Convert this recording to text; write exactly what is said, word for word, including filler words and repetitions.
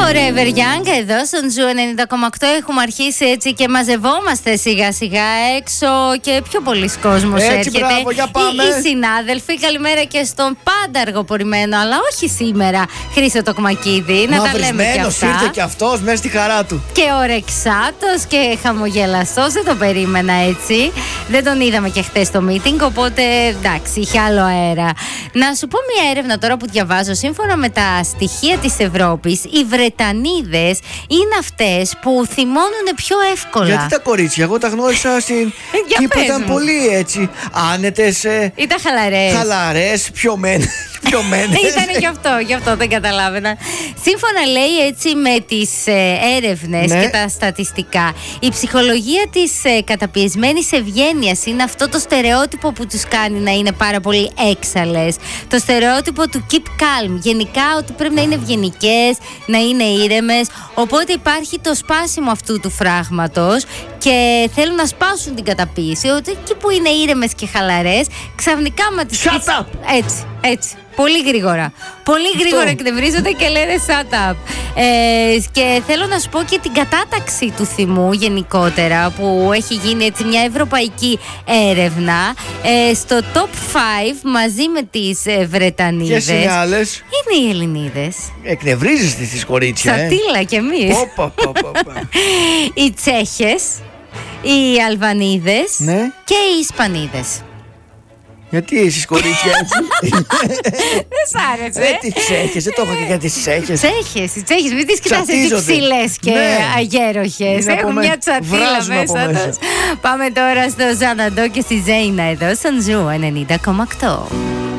Forever Young εδώ στον Ζου ενενήντα κόμμα οκτώ. Έχουμε αρχίσει έτσι και μαζευόμαστε σιγά σιγά έξω και πιο πολλοί κόσμος έτσι, έρχεται. Μπράβο, για πάμε. Οι, οι συνάδελφοι, καλημέρα και στον πάντα αργοπορημένο, αλλά όχι σήμερα, Χρήστο Τοκμακίδη. Να τα λέμε και αυτά. Ήρθε και αυτός μέσα στη χαρά του. Και ωρεξάτος και χαμογελαστός, δεν το περίμενα έτσι. Δεν τον είδαμε και χθες στο meeting, οπότε εντάξει, είχε άλλο αέρα. Να σου πω μια έρευνα τώρα που διαβάζω. Σύμφωνα με τα στοιχεία της Ευρώπης, οι Βρετανίδες είναι αυτές που θυμώνουν πιο εύκολα. Γιατί τα κορίτσια, εγώ τα γνώρισα στην Κύπρο, ήταν πολύ έτσι άνετες. Ε... Ήταν χαλαρές. Χαλαρές, πιωμένες. Ήταν γι' αυτό, γι' αυτό δεν καταλάβαινα. Σύμφωνα λέει έτσι με τις ε, έρευνες ναι. και τα στατιστικά, η ψυχολογία της ε, καταπιεσμένης ευγένειας είναι αυτό το στερεότυπο που τους κάνει να είναι πάρα πολύ έξαλλες. Το στερεότυπο του keep calm. Γενικά ότι πρέπει να είναι ευγενικές, να είναι ήρεμες. Οπότε υπάρχει το σπάσιμο αυτού του φράγματος και θέλουν να σπάσουν την καταπίεση. Ότι εκεί που είναι ήρεμες και χαλαρές, ξαφνικά με τις. Shut up! Έτσι, έτσι. Πολύ γρήγορα. Πολύ γρήγορα εκνευρίζονται και λένε shut up. Ε, και θέλω να σου πω και την κατάταξη του θυμού γενικότερα, που έχει γίνει έτσι μια ευρωπαϊκή έρευνα. Ε, στο top πέντε μαζί με τις ε, Βρετανίδες. Ποιες είναι άλλες? Είναι οι Ελληνίδες. Εκνευρίζεστε τις κορίτσια. Σατήλα ε? Κι εμείς. Οπα, οπα, οπα. Οι Τσέχες, οι Αλβανίδες, ναι. Και οι Ισπανίδες. Γιατί εσείς κορίτσια έτσι? Δεν σ' άρεσε. Ε, τις Τσέχες, δεν το έχω και για τις Τσέχες. Τσέχες, οι Τσέχες, μην τις κοιτάς έτσι ψηλές και ναι. αγέροχες. Έχουν μια τσατήλα μέσα τους. Πάμε τώρα στο Ζαναντό και στη Ζέινα εδώ στον Ζου ενενήντα κόμμα οκτώ.